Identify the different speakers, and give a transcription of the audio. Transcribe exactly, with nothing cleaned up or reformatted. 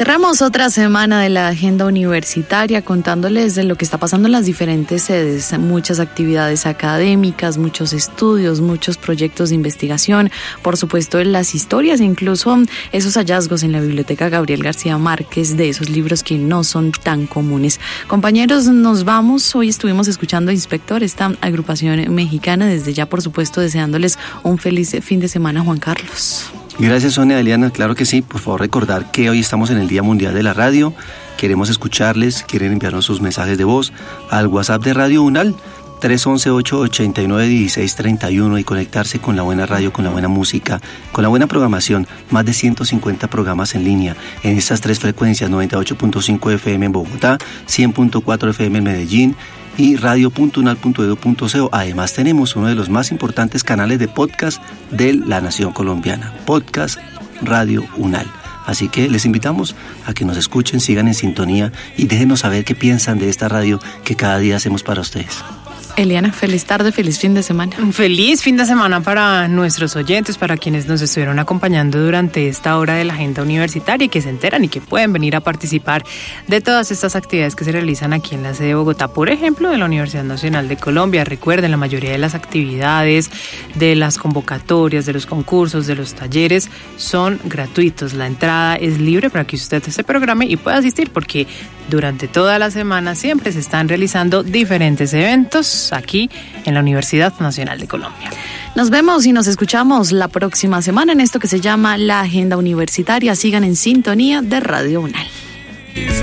Speaker 1: Cerramos otra semana de la agenda universitaria contándoles de lo que está pasando en las diferentes sedes, muchas actividades académicas, muchos estudios, muchos proyectos de investigación, por supuesto las historias e incluso esos hallazgos en la Biblioteca Gabriel García Márquez de esos libros que no son tan comunes. Compañeros, nos vamos. Hoy estuvimos escuchando a Inspector, esta agrupación mexicana. Desde ya, por supuesto, deseándoles un feliz fin de semana, Juan Carlos.
Speaker 2: Gracias, Sonia, Eliana. Claro que sí. Por favor, recordar que hoy estamos en el Día Mundial de la Radio. Queremos escucharles, quieren enviarnos sus mensajes de voz al WhatsApp de Radio UNAL tres once, ocho ochenta y nueve, dieciséis treinta y uno y conectarse con la buena radio, con la buena música, con la buena programación. Más de ciento cincuenta programas en línea en estas tres frecuencias: noventa y ocho punto cinco F M en Bogotá, cien punto cuatro F M en Medellín y radio punto unal punto edu punto co. Además, tenemos uno de los más importantes canales de podcast de la nación colombiana, Podcast Radio UNAL. Así que les invitamos a que nos escuchen, sigan en sintonía y déjenos saber qué piensan de esta radio que cada día hacemos para ustedes.
Speaker 1: Eliana, feliz tarde, feliz fin de semana.
Speaker 3: Un feliz fin de semana para nuestros oyentes, para quienes nos estuvieron acompañando durante esta hora de la agenda universitaria y que se enteran y que pueden venir a participar de todas estas actividades que se realizan aquí en la sede de Bogotá, por ejemplo, de la Universidad Nacional de Colombia. Recuerden, la mayoría de las actividades, de las convocatorias, de los concursos, de los talleres, son gratuitos. La entrada es libre para que usted se programe y pueda asistir, porque durante toda la semana siempre se están realizando diferentes eventos aquí en la Universidad Nacional de Colombia.
Speaker 1: Nos vemos y nos escuchamos la próxima semana en esto que se llama La Agenda Universitaria. Sigan en sintonía de Radio UNAL.